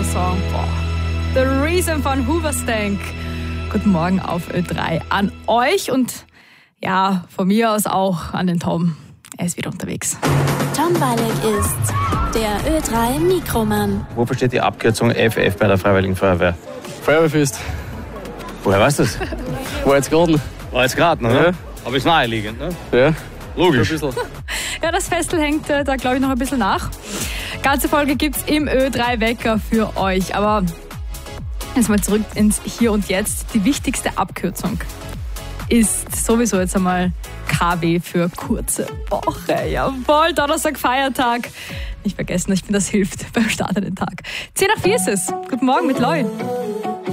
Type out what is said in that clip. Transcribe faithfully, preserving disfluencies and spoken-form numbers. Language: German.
Song. Boah. The Reason von Hooverstank. Guten Morgen auf Ö drei an euch und ja, von mir aus auch an den Tom. Er ist wieder unterwegs. Tom Wallig ist der Ö drei Mikroman. Wofür steht die Abkürzung F F bei der Freiwilligen Feuerwehr? Feuerwehrfest. Woher weißt du das? War jetzt gerade. War jetzt gerade, ne? Ja. Aber ist naheliegend, ne? Ja. Logisch. Ein bisschen. Ja, das Festel hängt äh, da, glaube ich, noch ein bisschen nach. Ganze Folge gibt's im Ö drei Wecker für euch. Aber jetzt mal zurück ins Hier und Jetzt. Die wichtigste Abkürzung ist sowieso jetzt einmal K W für kurze Woche. Jawohl, Donnerstag, Feiertag. Nicht vergessen, ich finde, das hilft beim Start in den Tag. zehn nach vier ist es. Guten Morgen mit Loi.